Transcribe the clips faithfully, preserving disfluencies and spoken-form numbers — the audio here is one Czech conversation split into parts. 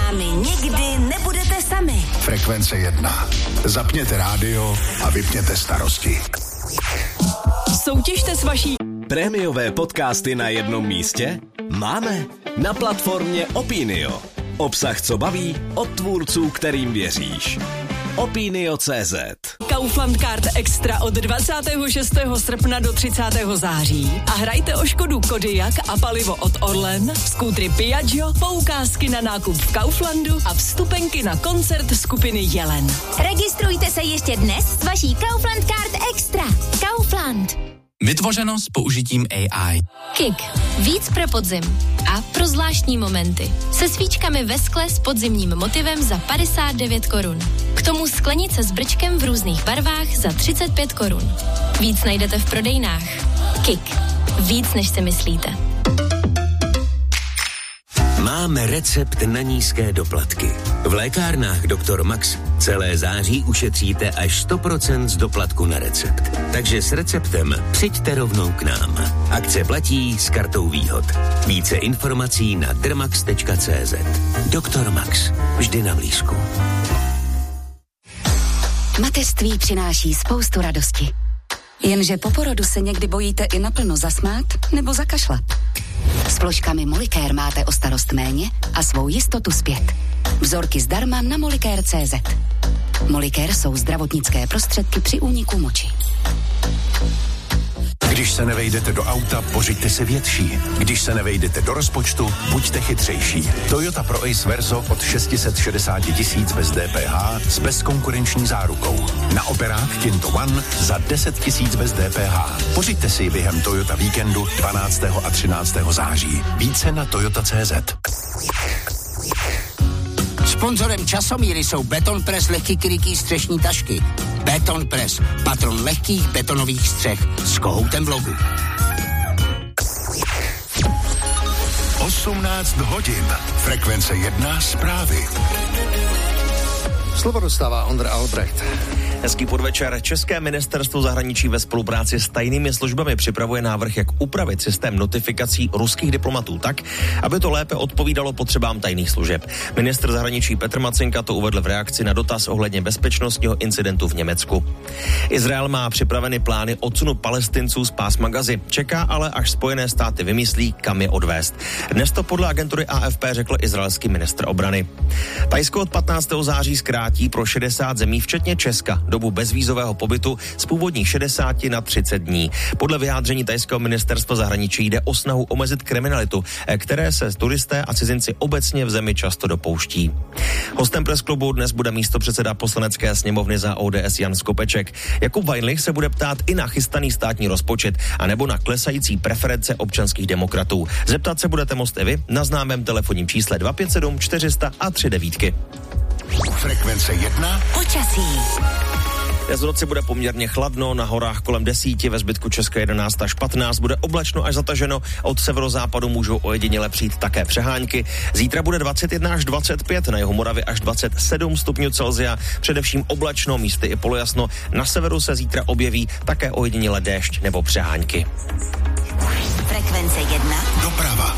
námi nikdy nebudete sami. Frekvence jedna. Zapněte rádio a vypněte starosti. Soutěžte s vaší... Prémiové podcasty na jednom místě? Máme. Na platformě Opinio. Obsah, co baví, od tvůrců, kterým věříš. Opinio tečka cé zet. Kaufland Card Extra od dvacátého šestého srpna do třicátého září a hrajte o Škodu Kodiaq a palivo od Orlen, skútry Piaggio, poukázky na nákup v Kauflandu a vstupenky na koncert skupiny Jelen. Registrujte se ještě dnes s vaší Kaufland Card Extra. Kaufland. Vytvořeno s použitím A I. Kik. Víc pro podzim. A pro zvláštní momenty. Se svíčkami ve skle s podzimním motivem za padesát devět korun. K tomu sklenice s brčkem v různých barvách za třicet pět korun. Víc najdete v prodejnách. Kik. Víc, než si myslíte. Máme recept na nízké doplatky. V lékárnách doktor Max celé září ušetříte až sto procent z doplatku na recept. Takže s receptem přijďte rovnou k nám. Akce platí s kartou výhod. Více informací na drmax tečka cé zet. doktor Max. Vždy na blízku. Mateřství přináší spoustu radosti. Jenže po porodu se někdy bojíte i naplno zasmát nebo zakašlat. S ploškami Molicare máte o starost méně a svou jistotu zpět. Vzorky zdarma na molicare tečka cé zet. Molicare jsou zdravotnické prostředky při úniku moči. Když se nevejdete do auta, pořiďte si větší. Když se nevejdete do rozpočtu, buďte chytřejší. Toyota Pro Ace Verso od šest set šedesát tisíc bez D P H s bezkonkurenční zárukou. Na operák Tinto One za deset tisíc bez D P H. Pořiďte si ji během Toyota víkendu dvanáctého a třináctého září. Více na toyota tečka cé zet. Sponzorem Časomíry jsou Beton Press lehký krytý střešní tašky. Beton Press, patron lehkých betonových střech s kohoutem v logu. osmnáct hodin. Frekvence jedna zprávy. Slovo dostává Ondra Albrecht. Hezký podvečer. České ministerstvo zahraničí ve spolupráci s tajnými službami připravuje návrh, jak upravit systém notifikací ruských diplomatů tak, aby to lépe odpovídalo potřebám tajných služeb. Ministr zahraničí Petr Macinka to uvedl v reakci na dotaz ohledně bezpečnostního incidentu v Německu. Izrael má připraveny plány odsunu Palestinců z pásma Gazy. Čeká ale, až Spojené státy vymyslí, kam je odvést. Dnes to podle agentury A F P řekl izraelský ministr obrany. Tajsko od patnáctého září zkrátí pro šedesát zemí, včetně Česka, dobu bezvízového pobytu z původních šedesáti na třicet dní. Podle vyjádření tajského ministerstva zahraničí jde o snahu omezit kriminalitu, které se turisté a cizinci obecně v zemi často dopouští. Hostem presklubu dnes bude místopředseda Poslanecké sněmovny za O D S Jan Skopeček. Jakub Weinlich se bude ptát i na chystaný státní rozpočet a nebo na klesající preference občanských demokratů. Zeptat se budete moct i vy na známém telefonním čísle dva pět sedm čtyři sta a tři devítky. Frekvence jedna. Počasí. Dnes v noci bude poměrně chladno, na horách kolem desíti, ve zbytku Česka jedenáct až patnáct, bude oblačno až zataženo, od severozápadu můžou ojediněle přijít také přehánky. Zítra bude dvacet jedna až dvacet pět, na jihu Moravy až dvacet sedm stupňů Celsia, především oblačno, místy i polojasno. Na severu se zítra objeví také ojediněle déšť nebo přehánky. Frekvence jedna. Doprava.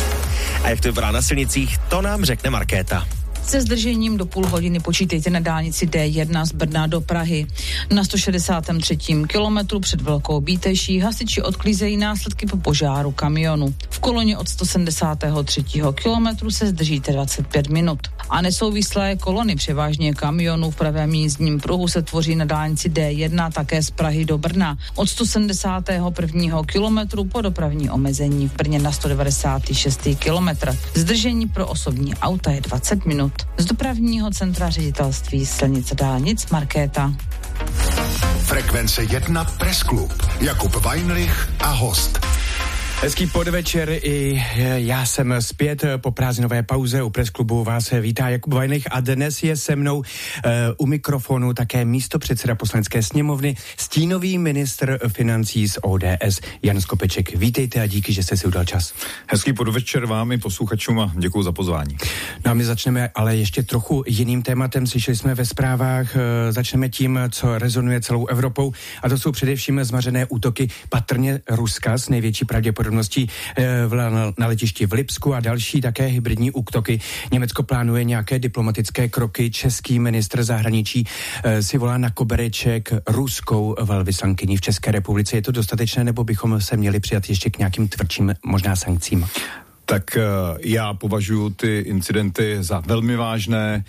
A jak to vypadá na silnicích, to nám řekne Markéta. Se zdržením do půl hodiny počítejte na dálnici D jedna z Brna do Prahy. Na sto šedesátém třetím kilometru před Velkou Bíteší hasiči odklízejí následky po požáru kamionu. V koloně od sto sedmdesátého třetího kilometru se zdržíte dvacet pět minut. A nesouvislé kolony, převážně kamionů v pravém jízdním pruhu, se tvoří na dálnici D jedna také z Prahy do Brna. Od sto sedmdesátého prvního kilometru po dopravní omezení v Brně na sto devadesátém šestém kilometru. Zdržení pro osobní auta je dvacet minut. Z dopravního centra ředitelství silnic dálnic Markéta. Frekvence jedna Pressklub. Jakub Weinlich a host. Hezký podvečer, i já jsem zpět po prázdninové pauze u Pressklubu. Vás vítá Jakub Weinlich a dnes je se mnou uh, u mikrofonu také místopředseda Poslanecké sněmovny, stínový ministr financí z O D S Jan Skopeček. Vítejte a díky, že jste si udal čas. Hezký podvečer vám i posluchačům a děkuji za pozvání. No a my začneme ale ještě trochu jiným tématem. Slyšeli jsme ve zprávách, uh, začneme tím, co rezonuje celou Evropou, a to jsou především zmařené útoky patrně Ruska s největší pravděpodobností podrobností na letišti v Lipsku a další také hybridní útoky. Německo plánuje nějaké diplomatické kroky. Český ministr zahraničí si volá na kobereček ruskou velvyslankyni v České republice. Je to dostatečné, nebo bychom se měli přijat ještě k nějakým tvrdším možná sankcím? Tak já považuji ty incidenty za velmi vážné.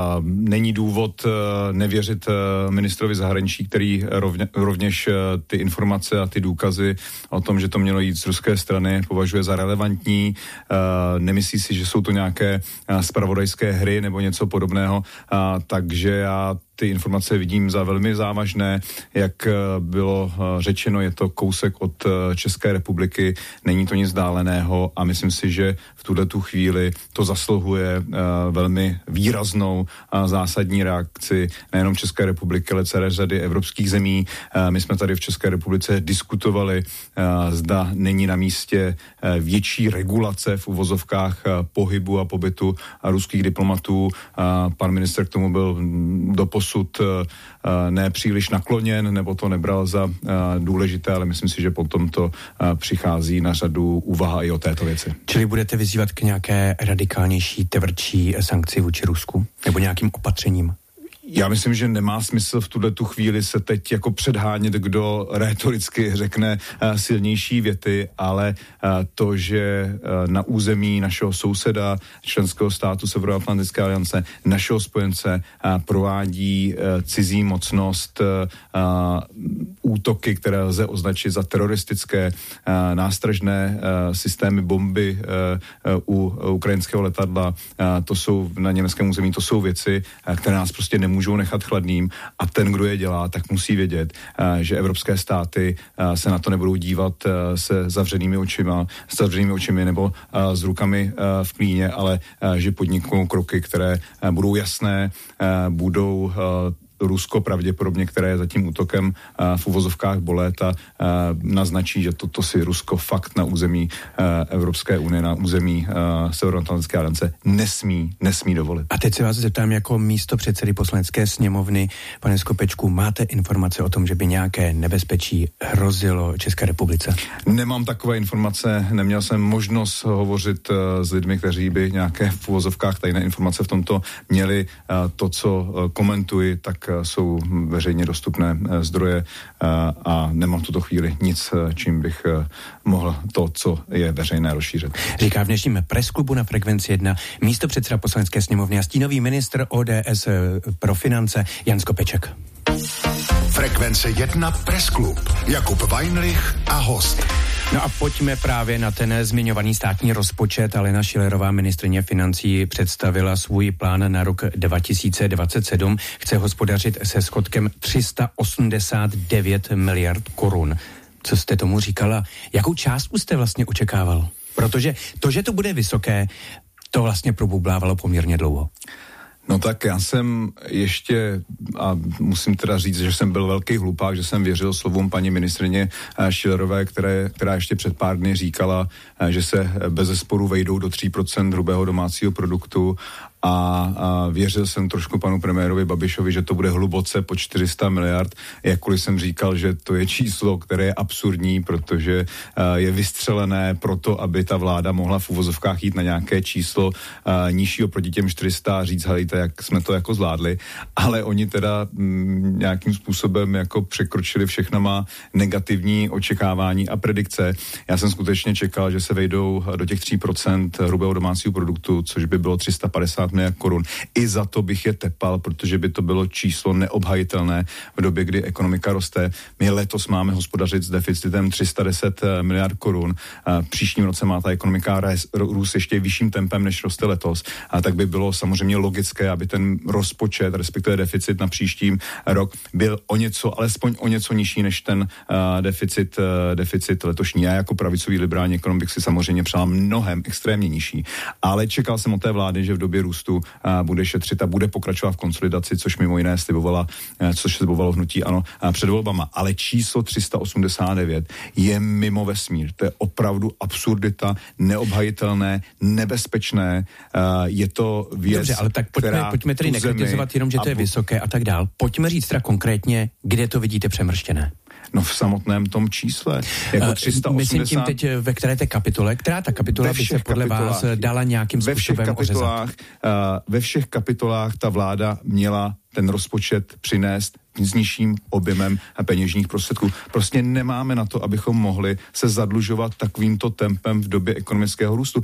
Není důvod nevěřit ministrovi zahraničí, který rovně, rovněž ty informace a ty důkazy o tom, že to mělo jít z ruské strany, považuje za relevantní. Nemyslí si, že jsou to nějaké zpravodajské hry nebo něco podobného. Takže já ty informace vidím za velmi závažné. Jak bylo řečeno, je to kousek od České republiky, není to nic dáleného a myslím si, že v tuhletu chvíli to zasluhuje velmi výraznou a zásadní reakci nejenom České republiky, ale celé řady evropských zemí. My jsme tady v České republice diskutovali, zda není na místě větší regulace v uvozovkách pohybu a pobytu ruských diplomatů. Pan ministr k tomu byl doposud Sud ne příliš nakloněn, nebo to nebral za důležité, ale myslím si, že potom to přichází na řadu úvaha i o této věci. Čili budete vyzývat k nějaké radikálnější, tvrdší sankci vůči Rusku? Nebo nějakým opatřením? Já myslím, že nemá smysl v tuhle tu chvíli se teď jako předhánět, kdo rétoricky řekne uh, silnější věty, ale uh, to, že uh, na území našeho souseda, členského státu Severoatlantické aliance, našeho spojence uh, provádí uh, cizí mocnost, uh, uh, útoky, které lze označit za teroristické, uh, nástražné uh, systémy bomby uh, uh, u ukrajinského letadla, uh, to jsou na německém území, to jsou věci, uh, které nás prostě nemůžou můžou nechat chladným a ten, kdo je dělá, tak musí vědět, že evropské státy se na to nebudou dívat se zavřenými očima, s zavřenými očimi nebo s rukami v klíně, ale že podniknou kroky, které budou jasné, budou Rusko pravděpodobně, které je za tím útokem uh, v uvozovkách bolet a uh, naznačí, že toto si Rusko fakt na území uh, Evropské unie, na území uh, Severoatlantické aliance nesmí, nesmí dovolit. A teď se vás zeptám jako místo předsedy Poslanecké sněmovny, pane Skopečku, máte informace o tom, že by nějaké nebezpečí hrozilo České republice? Nemám takové informace, neměl jsem možnost hovořit uh, s lidmi, kteří by nějaké v uvozovkách tajné informace v tomto měli. Uh, to, co uh, komentuji, tak jsou veřejně dostupné zdroje a nemám v tuto chvíli nic, čím bych mohl to, co je veřejné, rozšířit. Říká v dnešním presklubu na Frekvenci jedna místo předseda Poslanecké sněmovny a stínový ministr O D S pro finance Jan Skopeček. Frekvence jedna Pressklub. Jakub Weinrich a host. No a pojďme právě na ten zmiňovaný státní rozpočet. Alena Schillerová, ministryně financí, představila svůj plán na rok dva tisíce dvacet sedm. Chce hospodařit se schodkem tři sta osmdesát devět miliard korun. Co jste tomu říkala? Jakou částku jste vlastně očekával? Protože to, že to bude vysoké, to vlastně probublávalo poměrně dlouho. No tak já jsem ještě, a musím teda říct, že jsem byl velký hlupák, že jsem věřil slovům paní ministryně Schillerové, které, která ještě před pár dny říkala, že se bezesporu vejdou do tří procent hrubého domácího produktu a, a věřil jsem trošku panu premiérovi Babišovi, že to bude hluboce po čtyři sta miliard, jakkoliv jsem říkal, že to je číslo, které je absurdní, protože uh, je vystřelené proto, aby ta vláda mohla v uvozovkách jít na nějaké číslo uh, nižší oproti těm čtyři sta a říct, helejte, jak jsme to jako zvládli, ale oni teda mm, nějakým způsobem jako překročili všechna má negativní očekávání a predikce. Já jsem skutečně čekal, že se vejdou do těch tří procent hrubého domácího produktu, což by bylo tři sta padesát miliard korun. I za to bych je tepal, protože by to bylo číslo neobhajitelné v době, kdy ekonomika roste. My letos máme hospodařit s deficitem tři sta deset miliard korun. Příštím roce má ta ekonomika růst ještě vyšším tempem, než roste letos. A tak by bylo samozřejmě logické, aby ten rozpočet, respektive deficit na příštím rok byl o něco, alespoň o něco nižší než ten uh, deficit, uh, deficit letošní. Já jako pravicový liberální ekonom bych si samozřejmě přál mnohem extrémně nižší. Ale čekal jsem od té vlády, že v době růstu uh, bude šetřit a bude pokračovat v konsolidaci, což mimo jiné slibovala, uh, což slibovalo hnutí ANO uh, před volbama. Ale číslo tři sta osmdesát devět je mimo vesmír. To je opravdu absurdita, neobhajitelné, nebezpečné. Uh, je to věc, Dobře, ale tak pojďme, pojďme tedy nekritizovat jenom, že to je vysoké a tak dál. Pojďme říct teda konkrétně, kde to vidíte přemrštěné. No v samotném tom čísle. Jako tři sta osmdesát... Myslím tím teď ve které té kapitole, která ta kapitola by se podle vás dala nějakým způsobem ořezat? Uh, ve všech kapitolách ta vláda měla ten rozpočet přinést s nižším objemem peněžních prostředků. Prostě nemáme na to, abychom mohli se zadlužovat takovýmto tempem v době ekonomického růstu.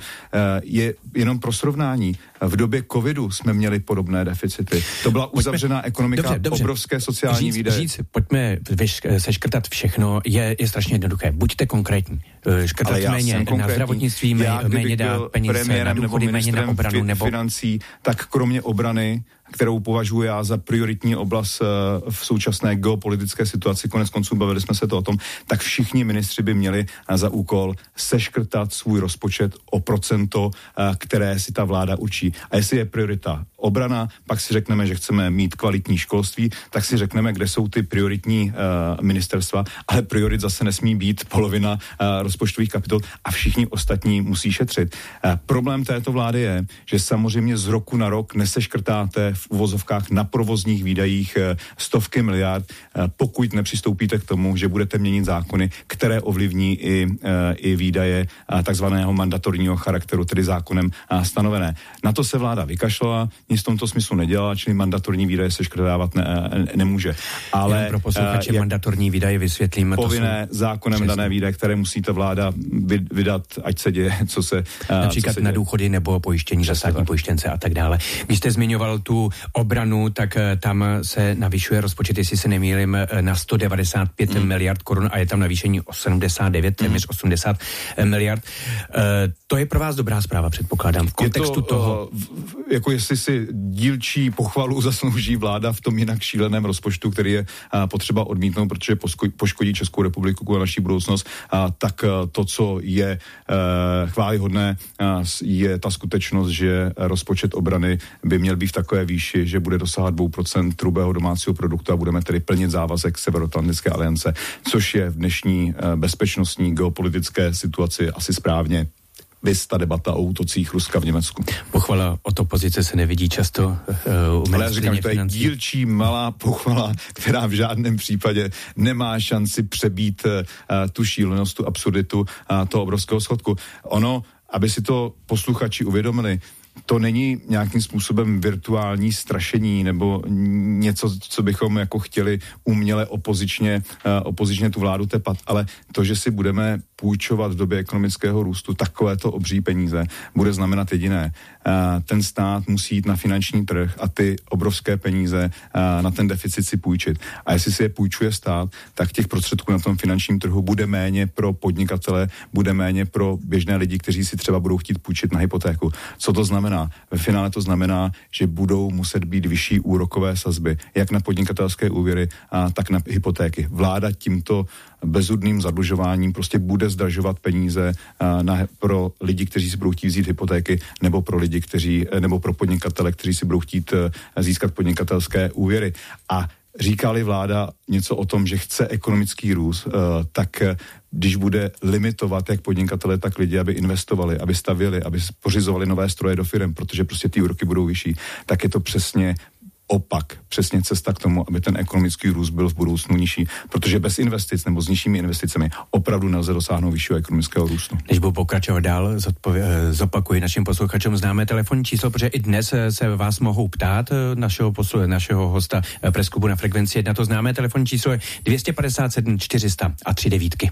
Je jenom pro srovnání. V době covidu jsme měli podobné deficity. To byla uzavřená pojďme, ekonomika, dobře, dobře. obrovské sociální říct, výdaje. Říct, pojďme vyš, seškrtat všechno, je, je strašně jednoduché. Buďte konkrétní. Škrtat méně na zdravotnictví, méně dát peníze na důchody, méně na obranu. Nebo financí, tak kromě obrany, kterou považuji já za prioritní oblast v současné geopolitické situaci, konec konců bavili jsme se to o tom, tak všichni ministři by měli za úkol seškrtat svůj rozpočet o procento, které si ta vláda určí. A jestli je priorita obrana, pak si řekneme, že chceme mít kvalitní školství, tak si řekneme, kde jsou ty prioritní uh, ministerstva, ale priorit zase nesmí být polovina uh, rozpočtových kapitol a všichni ostatní musí šetřit. Uh, problém této vlády je, že samozřejmě z roku na rok neseškrtáte v uvozovkách na provozních výdajích uh, stovky miliard, uh, pokud nepřistoupíte k tomu, že budete měnit zákony, které ovlivní i, uh, i výdaje uh, takzvaného mandatorního charakteru, tedy zákonem uh, stanovené. Na to se vláda vykašlala, nic v tomto smyslu nedělá, čili mandatorní výdaje se škrtávat ne, ne, nemůže. Ale jenom pro posluchače uh, mandatorní výdaje vysvětlím. Povinné to zákonem přesně dané výdaje, které musí ta vláda vydat, ať se děje, co se uh, například co se na děje. důchody nebo pojištění za státní pojištěnce a tak dále. Když jste zmiňoval tu obranu, tak tam se navyšuje rozpočet, jestli se nemýlím, na sto devadesát pět mm. miliard korun a je tam navýšení o sedmdesát devět, mm. téměř osmdesát miliard. Uh, to je pro vás dobrá zpráva, předpokládám, v kontextu to, toho. Uh, jako jestli si dílčí pochvalu zaslouží vláda v tom jinak šíleném rozpočtu, který je uh, potřeba odmítnout, protože posko- poškodí Českou republiku a naší budoucnost, uh, tak uh, to, co je uh, chvályhodné, uh, je ta skutečnost, že rozpočet obrany by měl být v takové výši, že bude dosáhat dvě procenta hrubého domácího produktu a budeme tedy plnit závazek Severoatlantické aliance, což je v dnešní uh, bezpečnostní geopolitické situaci asi správně. Vys ta debata o útocích Ruska v Německu. Pochvala od opozice se nevidí často uh, u Ale já říkám, to je financí. dílčí malá pochvala, která v žádném případě nemá šanci přebít uh, tu šílenost, tu absurditu uh, toho obrovského schodku. Ono, aby si to posluchači uvědomili, to není nějakým způsobem virtuální strašení nebo něco, co bychom jako chtěli uměle opozičně, uh, opozičně tu vládu tepat, ale to, že si budeme půjčovat v době ekonomického růstu takovéto obří peníze, bude znamenat jediné. Uh, ten stát musí jít na finanční trh a ty obrovské peníze uh, na ten deficit si půjčit. A jestli si je půjčuje stát, tak těch prostředků na tom finančním trhu bude méně pro podnikatele, bude méně pro běžné lidi, kteří si třeba budou chtít půjčit na hypotéku. Co to znamená? Ve finále to znamená, že budou muset být vyšší úrokové sazby, jak na podnikatelské úvěry, a tak na hypotéky. Vláda tímto bezudným zadlužováním prostě bude zdražovat peníze na, pro lidi, kteří si budou chtít vzít hypotéky, nebo pro lidi, kteří, nebo pro podnikatele, kteří si budou chtít získat podnikatelské úvěry. A říká-li vláda něco o tom, že chce ekonomický růst, tak když bude limitovat jak podnikatele, tak lidi, aby investovali, aby stavěli, aby pořizovali nové stroje do firem, protože prostě ty úroky budou vyšší, tak je to přesně opak, přesně cesta k tomu, aby ten ekonomický růst byl v budoucnu nižší, protože bez investic nebo s nižšími investicemi opravdu nelze dosáhnout vyššího ekonomického růstu. Než budu pokračovat dál, zodpově- zopakuji našim posluchačům známé telefonní číslo, protože i dnes se vás mohou ptát našeho, poslu- našeho hosta Press Clubu na frekvenci jedna. To známé telefonní číslo je dvě stě padesát sedm čtyři sta a tři devítky.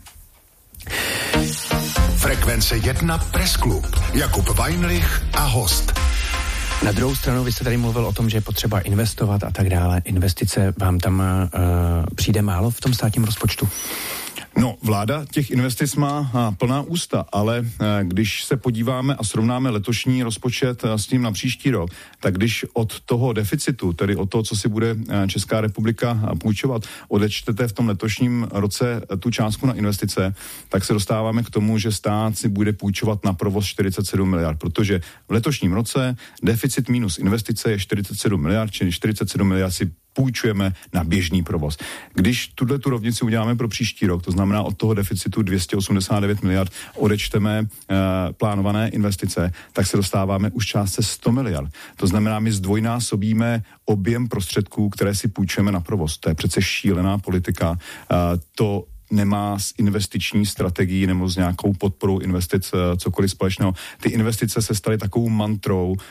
Frekvence jedna Press Club. Jakub Weinrich a host. Na druhou stranu, vy jste tady mluvil o tom, že je potřeba investovat a tak dále. Investice vám tam uh, přijde málo v tom státním rozpočtu? No, vláda těch investic má a, plná ústa, ale a, když se podíváme a srovnáme letošní rozpočet a, s tím na příští rok, tak když od toho deficitu, tedy od toho, co si bude a, Česká republika a, půjčovat, odečtete v tom letošním roce a, tu částku na investice, tak se dostáváme k tomu, že stát si bude půjčovat na provoz čtyřicet sedm miliard, protože v letošním roce deficit minus investice je čtyřicet sedm miliard, čili čtyřicet sedm miliard si půjčujeme na běžný provoz. Když tuhle tu rovnici uděláme pro příští rok, to znamená od toho deficitu dvě stě osmdesát devět miliard odečteme uh, plánované investice, tak se dostáváme už částce sto miliard. To znamená, my zdvojnásobíme objem prostředků, které si půjčujeme na provoz. To je přece šílená politika. Uh, to nemá s investiční strategií nebo s nějakou podporou investic cokoliv společného. Ty investice se staly takovou mantrou uh,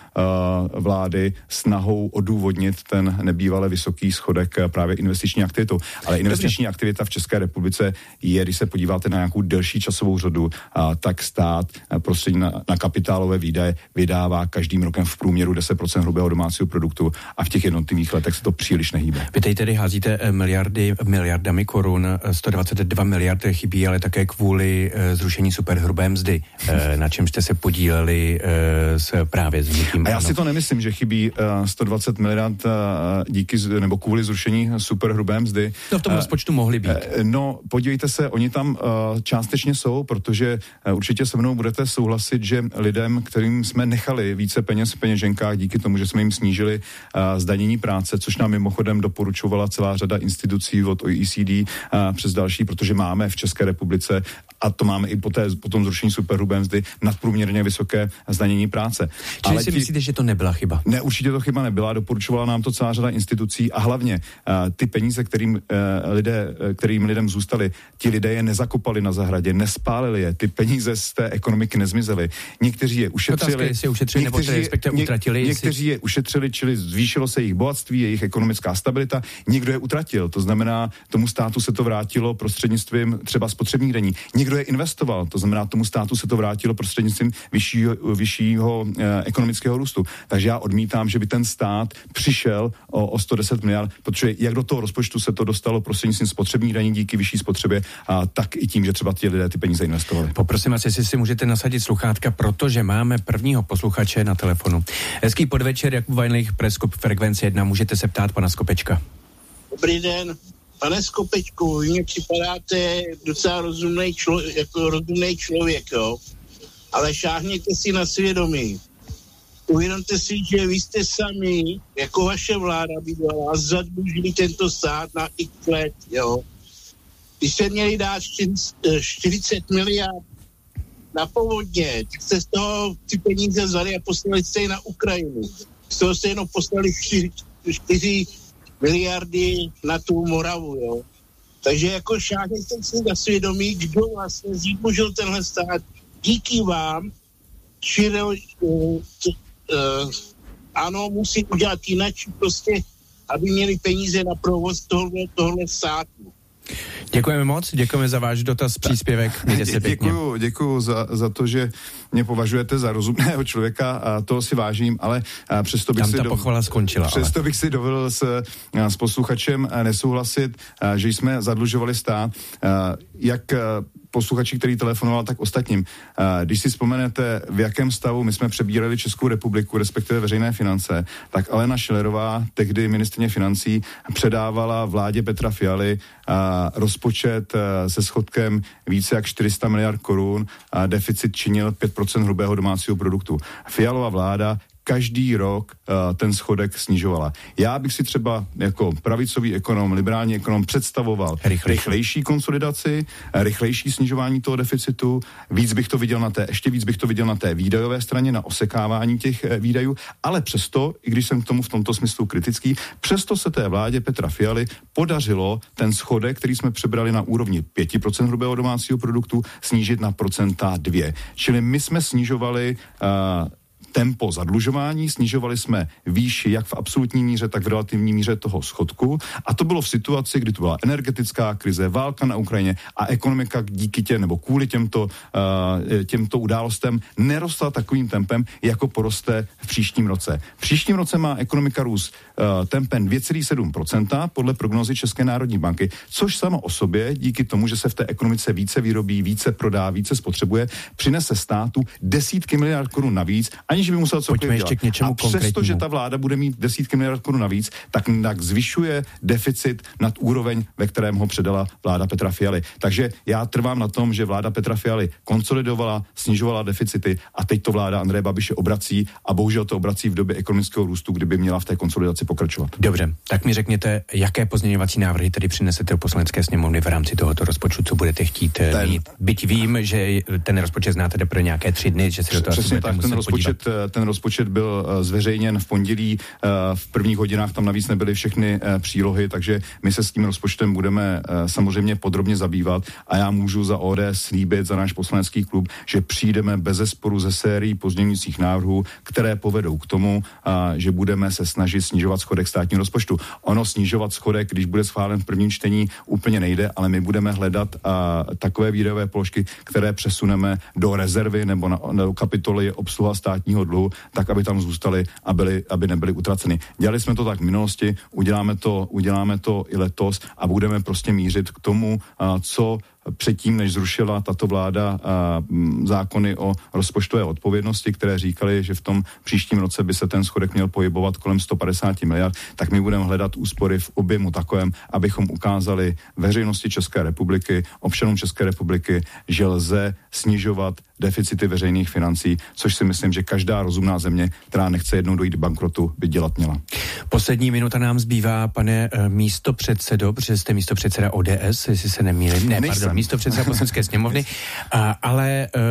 vlády, snahou odůvodnit ten nebývale vysoký schodek právě investiční aktivitou. Ale investiční Dobře. aktivita v České republice je, když se podíváte na nějakou delší časovou řadu, uh, tak stát uh, prostředí na, na kapitálové výdaje vydává každým rokem v průměru deset procent hrubého domácího produktu a v těch jednotlivých letech se to příliš nehýbe. Vy tady tedy házíte miliardy, miliardami korun, sto dvacet dva miliard chybí, ale také kvůli uh, zrušení superhrubé mzdy, uh, na čem jste se podíleli uh, s právě s hnutím. A já ano. si to nemyslím, že chybí uh, sto dvacet miliard uh, díky nebo kvůli zrušení superhrubé mzdy. No v tom uh, rozpočtu mohly být. Uh, no, podívejte se, oni tam uh, částečně jsou, protože uh, určitě se mnou budete souhlasit, že lidem, kterým jsme nechali více peněz v peněženkách díky tomu, že jsme jim snížili uh, zdanění práce, což nám mimochodem doporučovala celá řada institucí od O E C D uh, přes další, protože máme v České republice, a to máme i po, té, po tom zrušení superhrubé mzdy, nadprůměrně vysoké zdanění práce. Čili ale si ti, myslíte, že to nebyla chyba? Ne, určitě to chyba nebyla, doporučovala nám to celá řada institucí a hlavně uh, ty peníze, kterým, uh, lidé, kterým lidem zůstaly, ti lidé je nezakopali na zahradě, nespálili je, ty peníze z té ekonomiky nezmizely. Někteří je ušetřili, Otázka, jestli je ušetřili někteří, nebo respektive utratili. Něk, někteří je ušetřili, čili zvýšilo se jejich bohatství, jejich ekonomická stabilita, někdo je utratil, to znamená, tomu státu se to vrátilo prostřednictvím třeba spotřebních daní. Někdo je investoval, to znamená, tomu státu se to vrátilo prostřednictvím vyššího, vyššího eh, ekonomického růstu. Takže já odmítám, že by ten stát přišel o, o sto deset miliard, protože jak do toho rozpočtu se to dostalo prostřednictvím spotřebních daní díky vyšší spotřebě, a tak i tím, že třeba ti lidé ty peníze investovali. Poprosím vás, jestli si můžete nasadit sluchátka, protože máme prvního posluchače na telefonu. Hezký podvečer, Jakub Vajnlich, Preskop Frekvence jedna, můžete se ptát pana Skopečka. Dobrý den. Pane Skopečku, vy mě připadáte docela rozumnej, člo, jako rozumnej člověk, jo? Ale šáhněte si na svědomí. Uvědomte si, že vy jste sami, jako vaše vláda bývala, zadlužili tento stát na x let, jo? Když jste měli dát čtyřicet miliard na povodně, tak jste z toho ty peníze vzali a poslali jste je na Ukrajinu. Z toho jste jenom poslali čtyři miliardy na tu Moravu, jo. Takže jako šáhněte si na svědomí, kdo vlastně zjednožil tenhle stát. Díky vám, čili, uh, uh, ano, musí udělat jinak, prostě, aby měli peníze na provoz tohle, tohle státu. Děkujeme moc, děkujeme za váš dotaz, příspěvek. Mějte se pěkně. Děkuju, děkuju za, za to, že mě považujete za rozumného člověka a toho si vážím, ale přesto bych Tam si ta do... pochvala skončila. Přesto ale. bych si dovolil s, s posluchačem nesouhlasit, že jsme zadlužovali stát. Jak posluchači, který telefonoval, tak ostatním. Když si vzpomenete, v jakém stavu my jsme přebírali Českou republiku, respektive veřejné finance, tak Alena Schillerová, tehdy ministryně financí, předávala vládě Petra Fialy rozpočet se schodkem více jak čtyři sta miliard korun a deficit činil pět procent hrubého domácího produktu. Fialova vláda každý rok uh, ten schodek snižovala. Já bych si třeba jako pravicový ekonom, liberální ekonom představoval Rychlejší, rychlejší konsolidaci, rychlejší snižování toho deficitu, víc bych to viděl na té, ještě víc bych to viděl na té výdajové straně, na osekávání těch eh, výdajů, ale přesto, i když jsem k tomu v tomto smyslu kritický, přesto se té vládě Petra Fialy podařilo ten schodek, který jsme přebrali na úrovni pět procent hrubého domácího produktu, snížit na procenta dvě. Čili my jsme snižovali uh, tempo zadlužování, snižovali jsme výši jak v absolutní míře, tak v relativní míře toho schodku a to bylo v situaci, kdy tu byla energetická krize, válka na Ukrajině a ekonomika díky těm nebo kvůli těmto, uh, těmto událostem nerostla takovým tempem, jako poroste v příštím roce. V příštím roce má ekonomika růst uh, tempem dvě celá sedm procenta podle prognózy České národní banky, což samo o sobě, díky tomu, že se v té ekonomice více vyrobí, více prodá, více spotřebuje, přinese státu desítky miliard korun navíc, aniž že by musel cokoliv dělat. Ještě k něčemu a přesto, že ta vláda bude mít desítky miliard korun navíc, tak, tak zvyšuje deficit nad úroveň, ve kterém ho předala vláda Petra Fialy. Takže já trvám na tom, že vláda Petra Fialy konsolidovala, snižovala deficity a teď to vláda Andreje Babiše obrací a bohužel to obrací v době ekonomického růstu, kdyby měla v té konsolidaci pokračovat. Dobře, tak mi řekněte, jaké pozměňovací návrhy tedy přinesete do Poslanecké sněmovny v rámci tohoto rozpočtu, co budete chtít ten, mít. Byť vím, že ten rozpočet znáte teprve nějaké tři dny, že si do toho přesně tak, ten rozpočet, ten rozpočet byl zveřejněn v pondělí, v prvních hodinách tam navíc nebyly všechny přílohy, takže my se s tím rozpočtem budeme samozřejmě podrobně zabývat a já můžu za O D S slíbit, za náš poslanecký klub, že přijdeme bezesporu ze sérií pozměňujících návrhů, které povedou k tomu, že budeme se snažit snižovat schodek státního rozpočtu. Ono snižovat schodek, když bude schválen v prvním čtení, úplně nejde, ale my budeme hledat takové výdajové položky, které přesuneme do rezervy nebo na, na kapitoly obsluha státního dluhu, tak, aby tam zůstaly a byly, aby nebyly utraceny. Dělali jsme to tak v minulosti, uděláme to, uděláme to i letos a budeme prostě mířit k tomu, co předtím, než zrušila tato vláda a, m, zákony o rozpočtové odpovědnosti, které říkali, že v tom příštím roce by se ten schodek měl pohybovat kolem sto padesát miliard, tak my budeme hledat úspory v objemu takovém, abychom ukázali veřejnosti České republiky, občanům České republiky, že lze snižovat deficity veřejných financí, což si myslím, že každá rozumná země, která nechce jednou dojít k bankrotu, by dělat měla. Poslední minuta nám zbývá, pane uh, místopředsedo, protože jste místopředseda O D S, jestli se nemýlím. Ne, Nejsem. pardon, místopředseda Poslanecké sněmovny, uh, ale uh,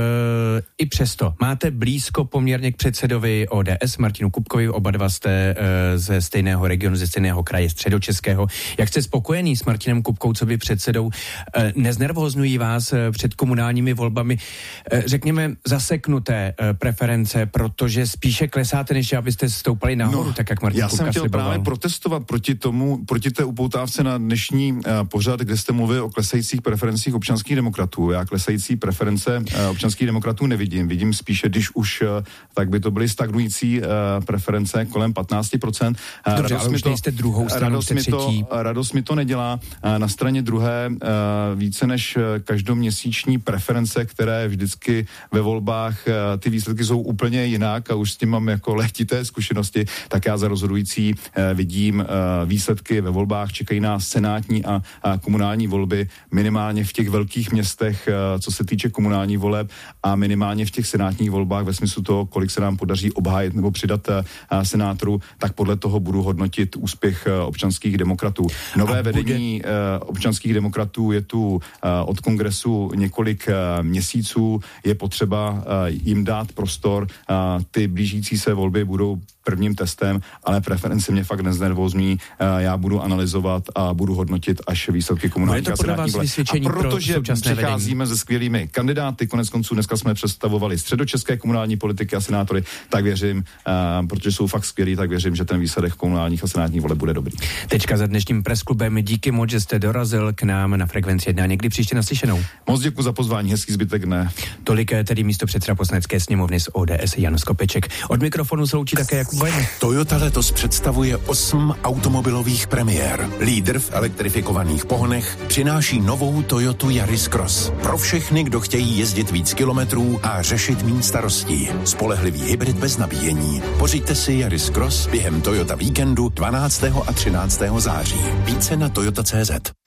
i přesto máte blízko poměrně k předsedovi O D S, Martinu Kupkovi, oba dva jste uh, ze stejného regionu, ze stejného kraje středočeského. Jak jste spokojený s Martinem Kupkou, co by předsedou? Uh, neznervóznují vás uh, před komunálními volbami, uh, řekněme, zaseknuté uh, preference, protože spíše klesáte, než abyste stoupali nahoru, no, tak jak Martin já Kupka jsem chtěl sliboval. právě protestovat proti tomu, proti té upoutávce na dnešní uh, pořad, kde jste mluvil o klesajících preferencích občanských demokratů. Já klesající preference uh, občanských demokratů nevidím. Vidím spíše, když už, uh, tak by to byly stagnující uh, preference kolem patnáct procent. Uh, Dobře, ale už to, nejste druhou stranou, jste třetí. To, radost mi to nedělá. Uh, na straně druhé uh, více než každoměsíční preference, které vždycky ve volbách uh, ty výsledky jsou úplně jinak a už s tím mám jako letité zkušenosti, tak já za rozhodující uh, vidím uh, výsledky ve volbách. Čekají nás senátní a, a komunální volby minimálně v těch velkých městech, uh, co se týče komunální voleb a minimálně v těch senátních volbách ve smyslu toho, kolik se nám podaří obhájit nebo přidat uh, senátorů, tak podle toho budu hodnotit úspěch uh, občanských demokratů. Nové bude... vedení uh, občanských demokratů je tu uh, od kongresu několik uh, měsíců. Je potřeba uh, jim dát prostor. Uh, ty blížící se volby budou prvním testem, ale preference mě fakt neznervózní. Já budu analyzovat a budu hodnotit až výsledky komunálních a senátních voleb. A protože pro přicházíme vedení se skvělými kandidáty, konec konců dneska jsme představovali středočeské komunální politiky a senátory, tak věřím, uh, protože jsou fakt skvělí, tak věřím, že ten výsledek komunálních a senátních voleb bude dobrý. Tečka za dnešním presklubem. Díky moc, že jste dorazil k nám na Frekvenci jedna. Někdy příště naslyšenou. Moc děkuji za pozvání, hezký zbytek dne. Tolik tedy místopředseda Poslanecké sněmovny z O D S Jan Skopeček. Od mikrofonu se loučí také Jakub Vajn. Toyota letos představuje osm automobilových premiér. Lídr v elektrifikovaných pohonech přináší novou Toyotu Yaris Cross. Pro všechny, kdo chtějí jezdit víc kilometrů a řešit méně starostí. Spolehlivý hybrid bez nabíjení. Pořiďte si Yaris Cross během Toyota víkendu dvanáctého a třináctého září. Více na toyota tečka cé zet.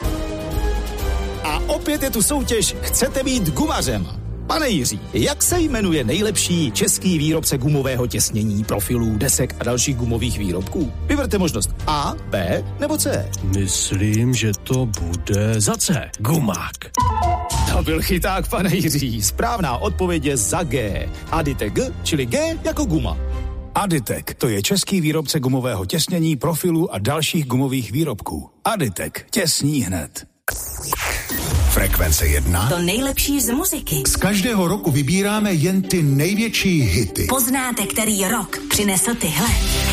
A opět je tu soutěž Chcete být gumařem? Pane Jiří, jak se jmenuje nejlepší český výrobce gumového těsnění, profilů, desek a dalších gumových výrobků? Vyberte možnost A, B nebo C. Myslím, že to bude za C. Gumák. To byl chyták, pane Jiří. Správná odpověď je za G. Aditek G, čili G jako guma. Aditek, to je český výrobce gumového těsnění, profilů a dalších gumových výrobků. Aditek, těsní hned. Frekvence jedna. To nejlepší z muziky. Z každého roku vybíráme jen ty největší hity. Poznáte, který rok přinesl tyhle?